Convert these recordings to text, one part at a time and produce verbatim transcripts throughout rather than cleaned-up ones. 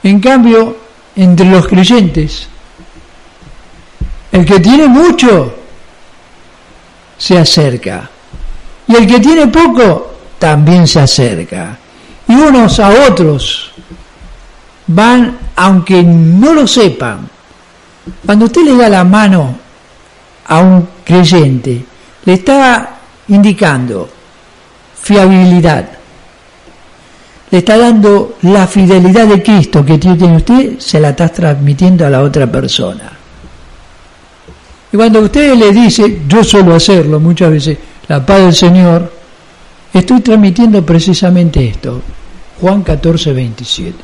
En cambio, entre los creyentes, el que tiene mucho se acerca, y el que tiene poco también se acerca, y unos a otros van, aunque no lo sepan. Cuando usted le da la mano a un creyente, le está indicando fiabilidad, le está dando la fidelidad de Cristo que tiene usted, se la está transmitiendo a la otra persona. Y cuando usted le dice, yo suelo hacerlo muchas veces, la paz del Señor, estoy transmitiendo precisamente esto, Juan catorce, veintisiete.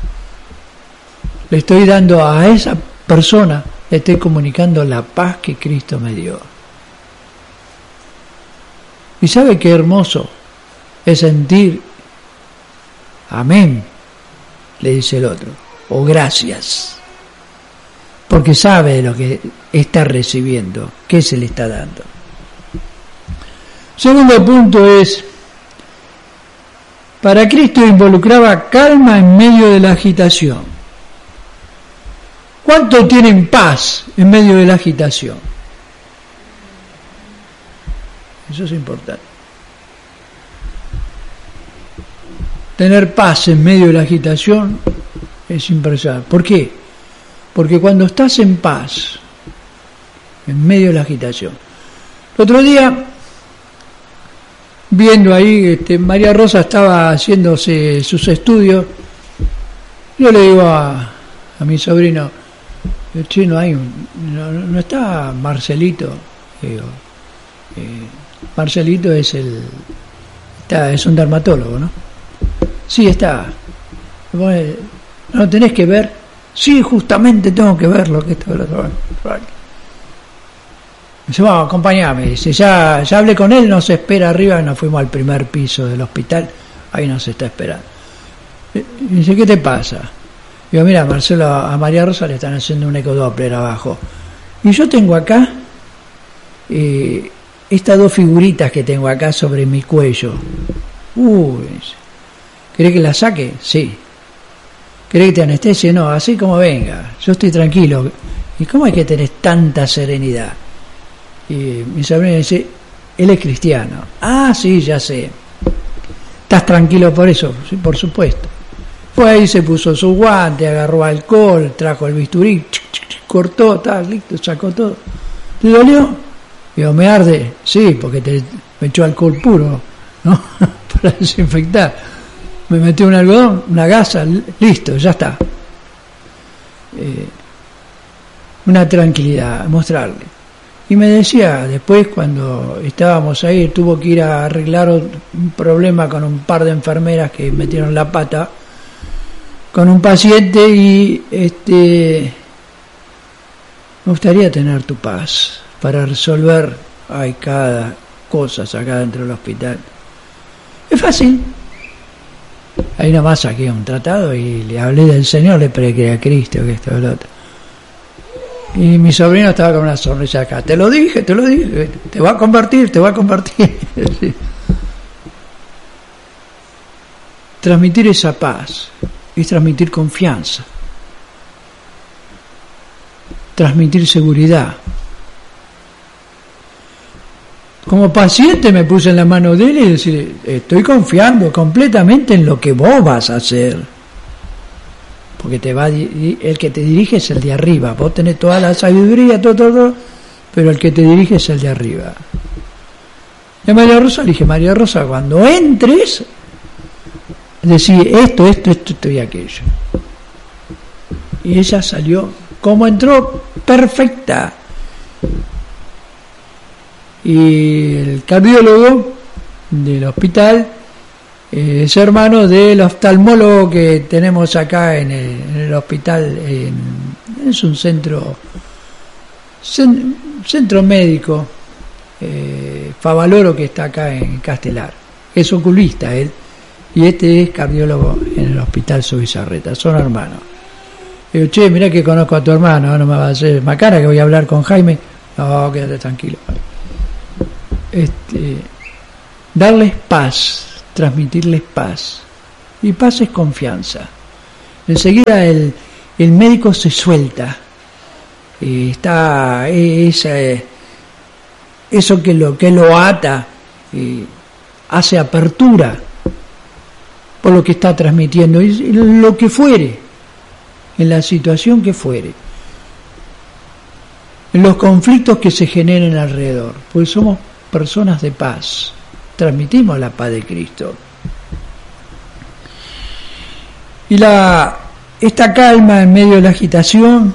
Le estoy dando a esa persona, le estoy comunicando la paz que Cristo me dio. Y sabe qué hermoso es sentir, amén, le dice el otro, o gracias, porque sabe de lo que está recibiendo, qué se le está dando. Segundo punto es, para Cristo involucraba calma en medio de la agitación. ¿Cuánto tienen paz en medio de la agitación? Eso es importante. Tener paz en medio de la agitación es impresionante. ¿Por qué? Porque cuando estás en paz, en medio de la agitación. El otro día, viendo ahí, este, María Rosa estaba haciéndose sus estudios, yo le digo a, a mi sobrino, che, no hay un, no, no está Marcelito, digo, eh, Marcelito es el, está, es un dermatólogo, ¿no? Sí, está. ¿No tenés que ver? Sí, justamente tengo que ver lo que está. Dice, vamos, acompañame. Dice, ya, ya hablé con él, nos espera arriba, nos fuimos al primer piso del hospital, ahí nos está esperando. Y dice, ¿qué te pasa? Digo, mira, Marcelo, a María Rosa le están haciendo un ecodoppler abajo. Y yo tengo acá eh, estas dos figuritas que tengo acá sobre mi cuello. Uy, ¿querés que la saque? Sí. ¿Querés que te anestesie? No, así como venga. Yo estoy tranquilo. ¿Y cómo hay que tener tanta serenidad? Y mi sobrino dice, él es cristiano. Ah, sí, ya sé. ¿Estás tranquilo por eso? Sí, por supuesto. Fue ahí, se puso su guante, agarró alcohol, trajo el bisturí, chic, chic, chic, cortó, tal, listo, sacó todo. ¿Te dolió? Digo, ¿me arde? Sí, porque te, me echó alcohol puro, ¿no? Para desinfectar. Me metió un algodón, una gasa, listo, ya está. Eh, una tranquilidad, mostrarle. Y me decía, después cuando estábamos ahí, tuvo que ir a arreglar un problema con un par de enfermeras que metieron la pata con un paciente y este me gustaría tener tu paz para resolver hay cada cosa acá dentro del hospital. Es fácil. Ahí nomás saqué un tratado y le hablé del Señor, le prediqué a Cristo, que esto y lo otro. Y mi sobrino estaba con una sonrisa acá. Te lo dije, te lo dije, te va a convertir, te va a convertir. Sí. Transmitir esa paz es transmitir confianza, transmitir seguridad. Como paciente me puse en la mano de él y decirle, estoy confiando completamente en lo que vos vas a hacer. Porque te va, el que te dirige es el de arriba. Vos tenés toda la sabiduría, todo, todo, pero el que te dirige es el de arriba. Y a María Rosa le dije, María Rosa, cuando entres, decir esto, esto, esto, esto y aquello. Y ella salió, como entró, perfecta. Y el cardiólogo del hospital eh, es hermano del oftalmólogo que tenemos acá en el, en el hospital. En, es un centro cen, centro médico eh, Favaloro que está acá en Castelar. Es oculista él. Y este es cardiólogo en el hospital Subizarreta. Son hermanos. Y digo, che, mirá que conozco a tu hermano, no me va a hacer macana que voy a hablar con Jaime. No, quédate tranquilo. Este, darles paz, transmitirles paz. Y paz es confianza. enseguida el, el médico se suelta. Eh, está eh, esa, eh, eso que lo que lo ata, eh, hace apertura por lo que está transmitiendo, y lo que fuere, en la situación que fuere, en los conflictos que se generen alrededor, pues somos personas de paz, transmitimos la paz de Cristo. Y la esta calma en medio de la agitación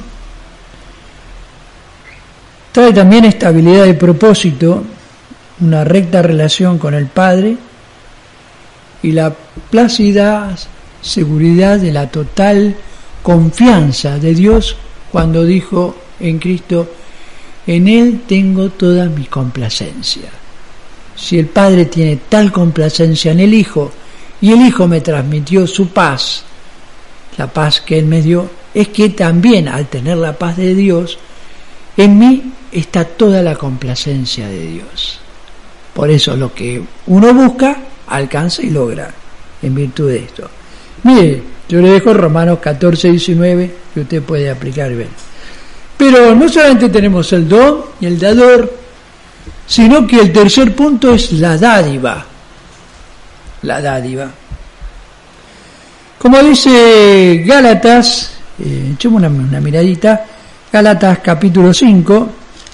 trae también estabilidad de propósito, una recta relación con el Padre y la plácida seguridad de la total confianza de Dios cuando dijo en Cristo: en Él tengo toda mi complacencia. Si el Padre tiene tal complacencia en el Hijo y el Hijo me transmitió su paz, la paz que Él me dio, es que también al tener la paz de Dios, en mí está toda la complacencia de Dios. Por eso lo que uno busca, alcanza y logra, en virtud de esto. Mire, yo le dejo Romanos catorce, diecinueve, que usted puede aplicar y ver. Pero no solamente tenemos el don y el dador, sino que el tercer punto es la dádiva. La dádiva. Como dice Gálatas, eh, echemos una, una miradita, Gálatas capítulo cinco,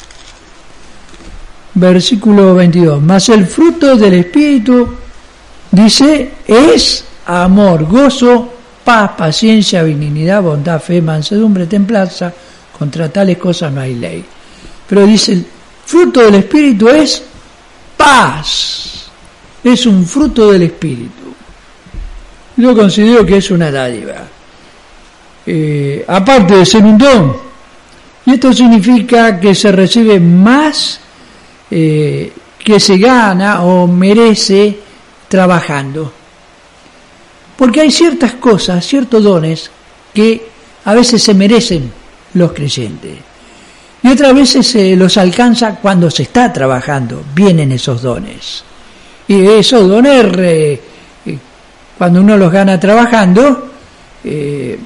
versículo veintidós. Mas el fruto del Espíritu, dice, es amor, gozo, paz, paciencia, benignidad, bondad, fe, mansedumbre, templanza. Contra tales cosas no hay ley. Pero dice, el fruto del Espíritu es paz. Es un fruto del Espíritu. Yo considero que es una dádiva. Eh, aparte de ser un don. Y esto significa que se recibe más eh, que se gana o merece trabajando. Porque hay ciertas cosas, ciertos dones que a veces se merecen los creyentes. Y otras veces se los alcanza cuando se está trabajando. Vienen esos dones. Y esos dones, eh, cuando uno los gana trabajando, eh,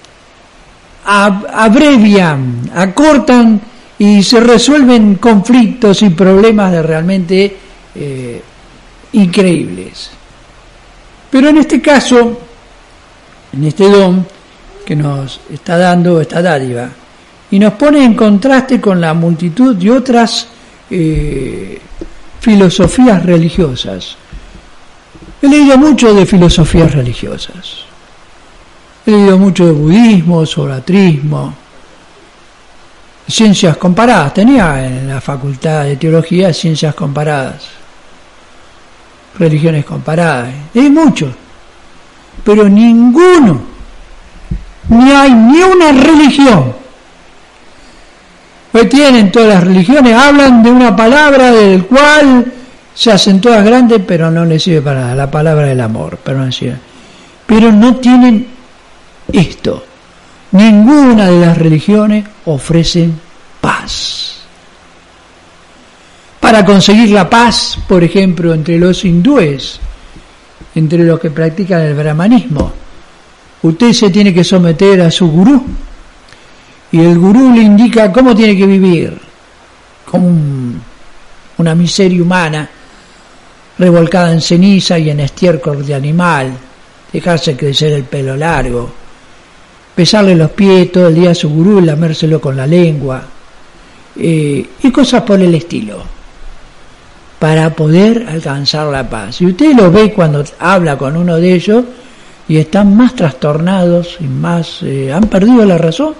abrevian, acortan y se resuelven conflictos y problemas de realmente eh, increíbles. Pero en este caso, en este don que nos está dando esta dádiva, y nos pone en contraste con la multitud de otras eh, filosofías religiosas. He leído mucho de filosofías religiosas. He leído mucho de budismo, zoroastrismo, ciencias comparadas. Tenía en la facultad de teología ciencias comparadas, religiones comparadas. Leí mucho, pero ninguno, ni hay ni una religión. Hoy tienen todas las religiones, hablan de una palabra del cual se hacen todas grandes, pero no les sirve para nada, la palabra del amor, pero no sirve. Pero no tienen esto. Ninguna de las religiones ofrecen paz. Para conseguir la paz, por ejemplo, entre los hindúes, entre los que practican el brahmanismo, usted se tiene que someter a su gurú, y el gurú le indica cómo tiene que vivir, como un, una miseria humana, revolcada en ceniza y en estiércol de animal, dejarse crecer el pelo largo, besarle los pies todo el día a su gurú y lamérselo con la lengua, eh, y cosas por el estilo, para poder alcanzar la paz. Y usted lo ve cuando habla con uno de ellos, y están más trastornados y más eh, han perdido la razón.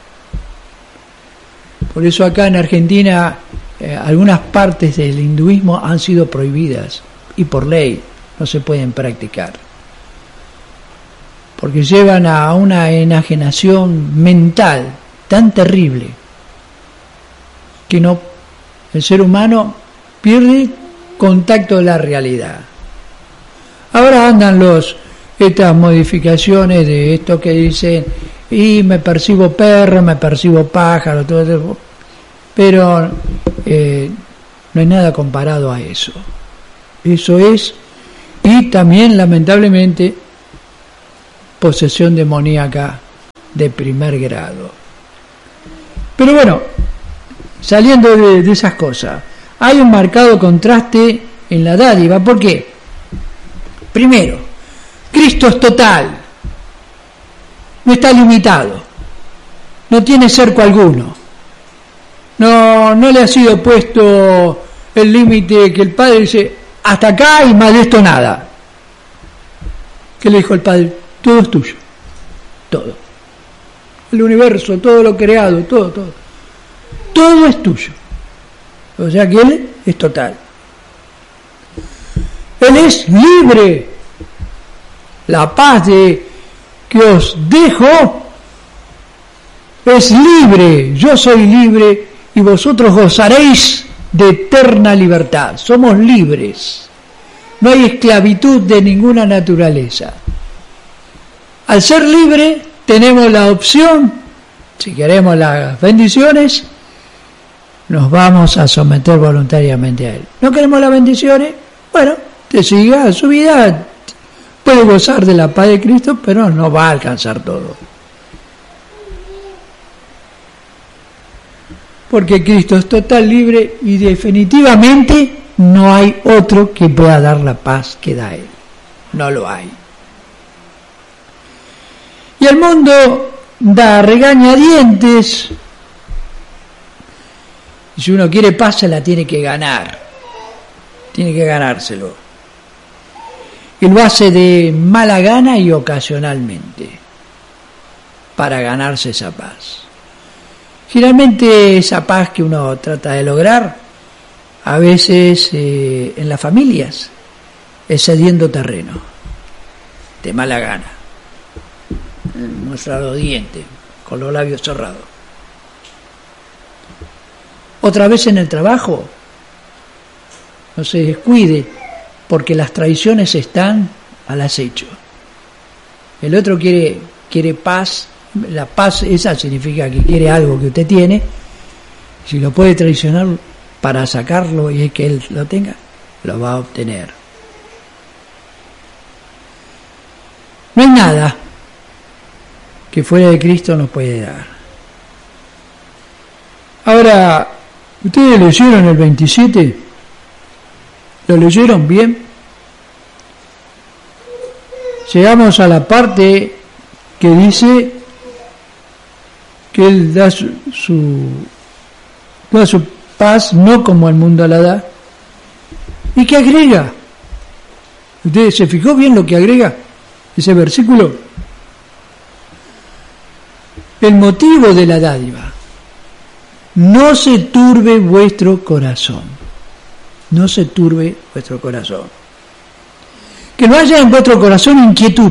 Por eso acá en Argentina eh, algunas partes del hinduismo han sido prohibidas y por ley no se pueden practicar, porque llevan a una enajenación mental tan terrible que no, el ser humano pierde contacto de la realidad. Ahora andan los estas modificaciones de esto que dicen, y me percibo perro, me percibo pájaro, todo eso, pero eh, no hay nada comparado a eso. Eso es, y también lamentablemente posesión demoníaca de primer grado. Pero bueno, saliendo de, de esas cosas, hay un marcado contraste en la dádiva. ¿Por qué? Primero, Cristo es total, no está limitado, no tiene cerco alguno, no, no le ha sido puesto el límite que el Padre dice, hasta acá y más de esto nada. ¿Qué le dijo el Padre? Todo es tuyo, todo. El universo, todo lo creado, todo, todo. Todo es tuyo. O sea que Él es total. Él es libre. La paz de que os dejo es libre. Yo soy libre y vosotros gozaréis de eterna libertad. Somos libres. No hay esclavitud de ninguna naturaleza. Al ser libre tenemos la opción, si queremos las bendiciones, nos vamos a someter voluntariamente a Él. ¿No queremos las bendiciones? Bueno, te siga su vida. Puede gozar de la paz de Cristo, pero no va a alcanzar todo. Porque Cristo es total, libre y definitivamente no hay otro que pueda dar la paz que da Él. No lo hay. Y el mundo da regañadientes. Y si uno quiere paz, se la tiene que ganar. Tiene que ganárselo. Y lo hace de mala gana y ocasionalmente para ganarse esa paz. Generalmente esa paz que uno trata de lograr, a veces eh, en las familias, es cediendo terreno, de mala gana, muestra los dientes, con los labios cerrados. Otra vez en el trabajo, no se descuide, porque las traiciones están al acecho. El otro quiere, quiere paz, la paz esa significa que quiere algo que usted tiene, si lo puede traicionar para sacarlo y es que él lo tenga, lo va a obtener. No hay nada que fuera de Cristo nos puede dar. Ahora, ¿ustedes leyeron el veintisiete? ¿Lo leyeron bien? Llegamos a la parte que dice que Él da su, su, da su paz no como el mundo la da. ¿Y qué agrega? ¿Usted se fijó bien lo que agrega ese versículo? El motivo de la dádiva. No se turbe vuestro corazón. No se turbe vuestro corazón. Que no haya en vuestro corazón inquietud.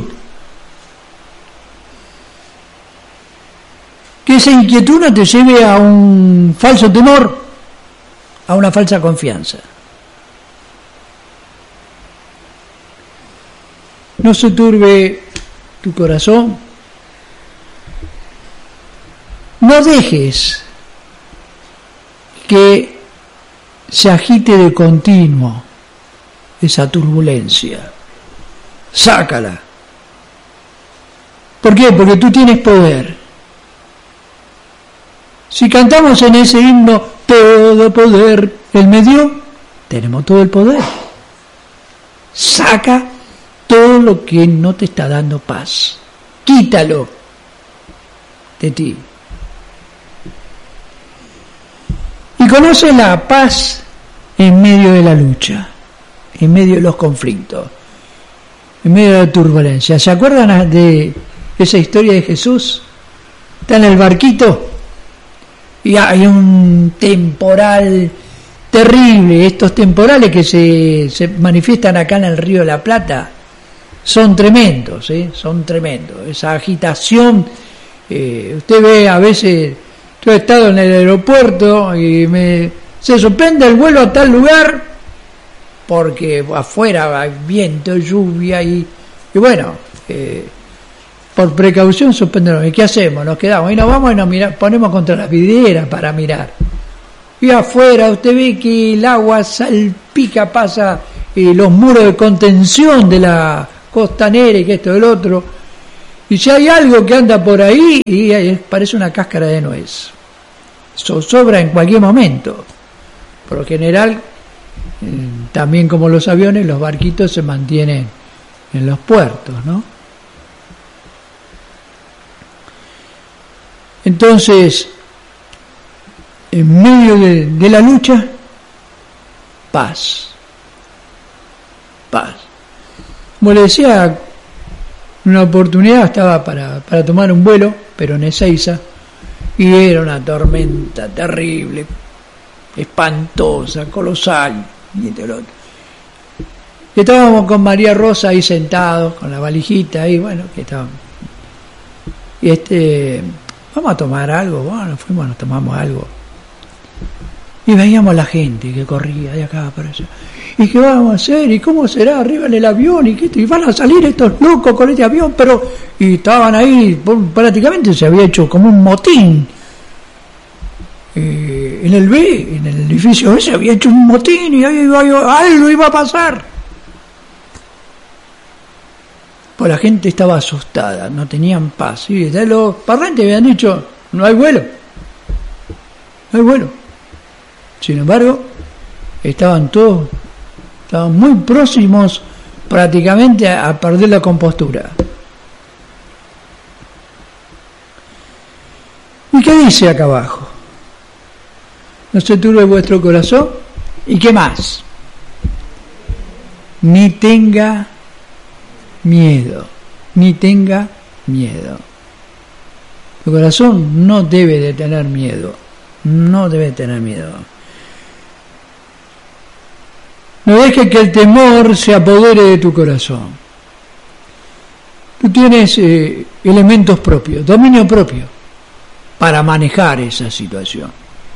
Que esa inquietud no te lleve a un falso temor, a una falsa confianza. No se turbe tu corazón. No dejes que se agite de continuo esa turbulencia. Sácala. ¿Por qué? Porque tú tienes poder. Si cantamos en ese himno, todo poder Él me dio, tenemos todo el poder. Saca todo lo que no te está dando paz. Quítalo de ti. Y conoce la paz en medio de la lucha, en medio de los conflictos, en medio de la turbulencia. ¿Se acuerdan de esa historia de Jesús? Está en el barquito y hay un temporal terrible. Estos temporales que se, se manifiestan acá en el Río de la Plata son tremendos, ¿eh? Son tremendos. Esa agitación, eh, usted ve a veces, yo he estado en el aeropuerto y me se suspende el vuelo a tal lugar porque afuera hay viento, lluvia y, y bueno, eh, por precaución suspendemos. ¿Y qué hacemos? Nos quedamos y nos vamos y nos mira, ponemos contra las vidrieras para mirar. Y afuera usted ve que el agua salpica, pasa eh, los muros de contención de la costanera y que esto y el otro. Y si hay algo que anda por ahí, y parece una cáscara de nuez. Eso sobra en cualquier momento. Por lo general, también como los aviones, los barquitos se mantienen en los puertos, ¿no? Entonces, en medio de, de la lucha, paz. Paz. Como le decía, una oportunidad estaba para, para tomar un vuelo, pero en Ezeiza, y era una tormenta terrible, espantosa, colosal, y este otro. Y estábamos con María Rosa ahí sentados, con la valijita ahí, bueno, que estábamos. Y este, vamos a tomar algo, bueno, fuimos, nos tomamos algo. Y veíamos la gente que corría de acá para allá. ¿Y qué vamos a hacer? ¿Y cómo será arriba en el avión? ¿Y qué? ¿Y van a salir estos locos con este avión? Pero, y estaban ahí, prácticamente se había hecho como un motín. Eh, en el B, en el edificio B se había hecho un motín y ahí iba, algo iba a pasar. Pues la gente estaba asustada, no tenían paz. Y de los parlantes habían dicho, no hay vuelo. No hay vuelo. Sin embargo, estaban todos, estaban muy próximos prácticamente a, a perder la compostura. ¿Y qué dice acá abajo? No se turbe vuestro corazón. ¿Y qué más? Ni tenga miedo, ni tenga miedo. Tu corazón no debe de tener miedo, no debe tener miedo. No dejes que el temor se apodere de tu corazón. Tú tienes eh, elementos propios, dominio propio, para manejar esa situación.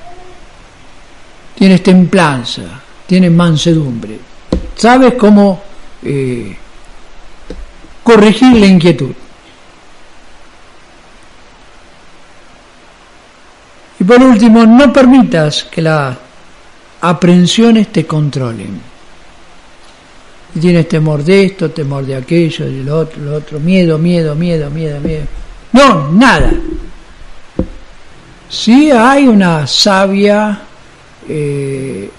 Tienes templanza, tienes mansedumbre, sabes cómo eh, corregir la inquietud. Y por último, no permitas que las aprensiones te controlen. Y tienes temor de esto, temor de aquello, de lo otro, lo otro, miedo, miedo, miedo, miedo, miedo. No, nada. Sí hay una sabia eh,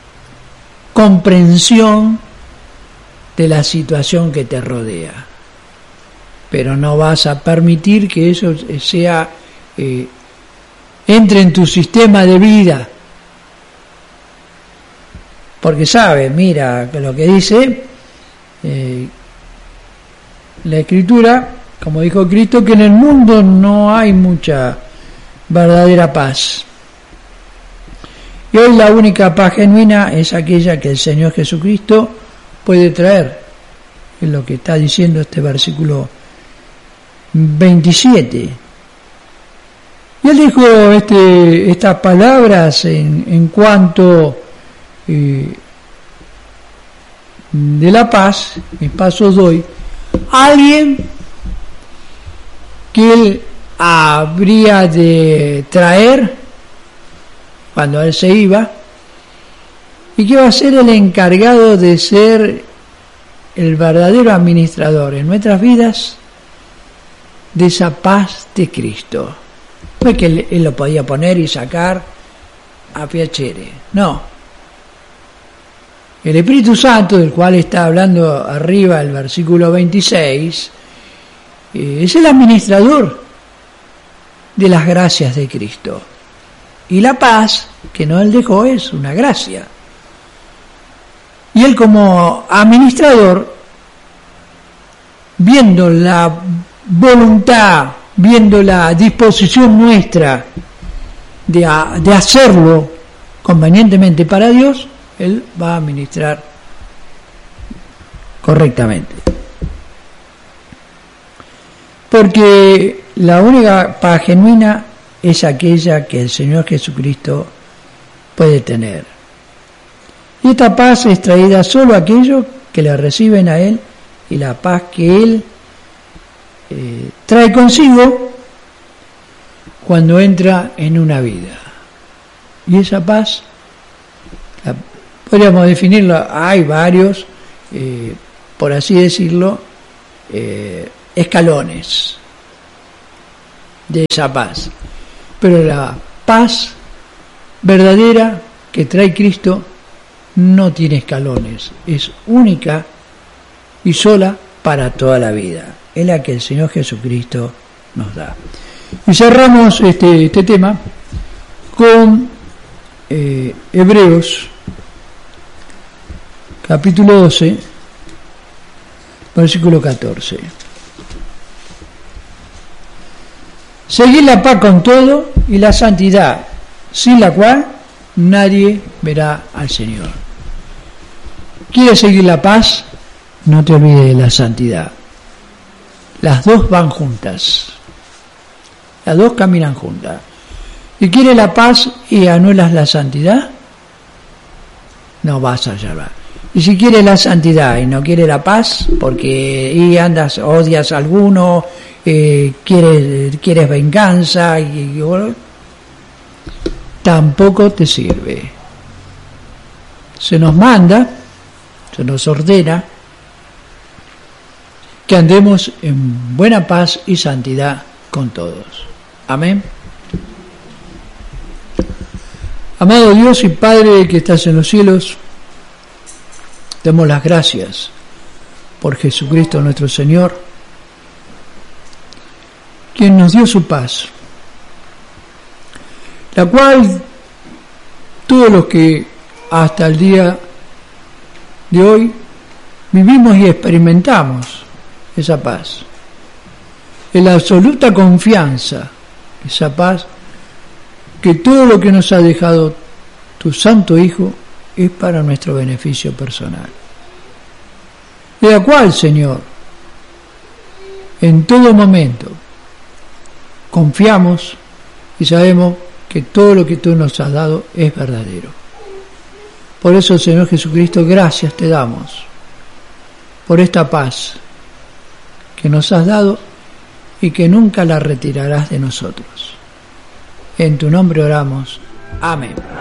comprensión de la situación que te rodea, pero no vas a permitir que eso sea eh, entre en tu sistema de vida, porque sabe, mira lo que dice eh, la Escritura, como dijo Cristo, que en el mundo no hay mucha verdadera paz. Y hoy la única paz genuina es aquella que el Señor Jesucristo puede traer, es lo que está diciendo este versículo veintisiete. Y él dijo este, estas palabras en, en cuanto eh, de la paz, mi paz os doy, alguien que él habría de traer cuando él se iba, y que va a ser el encargado de ser el verdadero administrador en nuestras vidas de esa paz de Cristo. No es que él, él lo podía poner y sacar a piacere, no. El Espíritu Santo, del cual está hablando arriba el versículo veintiséis, eh, es el administrador de las gracias de Cristo. Y la paz que no él dejó es una gracia. Y él, como administrador, viendo la voluntad, viendo la disposición nuestra de, a, de hacerlo convenientemente para Dios, él va a administrar correctamente. Porque la única paz genuina es aquella que el Señor Jesucristo puede tener. Y esta paz es traída solo a aquellos que le reciben a Él, y la paz que Él eh, trae consigo cuando entra en una vida. Y esa paz, la, podríamos definirlo, hay varios, eh, por así decirlo, eh, escalones. de esa paz. Pero la paz verdadera que trae Cristo no tiene escalones, es única y sola para toda la vida. Es la que el Señor Jesucristo nos da. Y cerramos este, este tema con eh, Hebreos, capítulo doce, versículo catorce. Seguid la paz con todo y la santidad, sin la cual nadie verá al Señor. ¿Quieres seguir la paz? No te olvides de la santidad. Las dos van juntas. Las dos caminan juntas. ¿Y quieres la paz y anulas la santidad? No vas a llevar. Y si quieres la santidad y no quieres la paz, porque y andas, odias a alguno, eh, quieres, quieres venganza, y, y bueno, tampoco te sirve. Se nos manda, se nos ordena que andemos en buena paz y santidad con todos. Amén. Amado Dios y Padre que estás en los cielos, te damos las gracias por Jesucristo nuestro Señor, quien nos dio su paz, la cual todos los que hasta el día de hoy vivimos y experimentamos esa paz, en la absoluta confianza, esa paz, que todo lo que nos ha dejado tu Santo Hijo es para nuestro beneficio personal. De la cual, Señor, en todo momento confiamos y sabemos que todo lo que tú nos has dado es verdadero. Por eso, Señor Jesucristo, gracias te damos por esta paz que nos has dado y que nunca la retirarás de nosotros. En tu nombre oramos. Amén.